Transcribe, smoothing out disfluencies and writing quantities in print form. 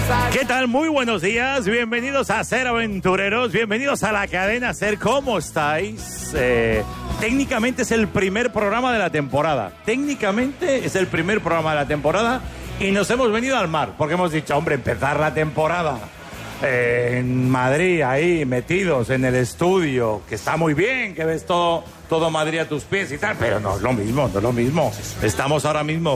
¿Qué tal? Muy buenos días, bienvenidos a Ser Aventureros, bienvenidos a la cadena Ser, ¿cómo estáis? Técnicamente es el primer programa de la temporada, y nos hemos venido al mar, porque hemos dicho, hombre, empezar la temporada en Madrid, ahí metidos en el estudio, que está muy bien, que ves todo Madrid a tus pies y tal, pero no es lo mismo, estamos ahora mismo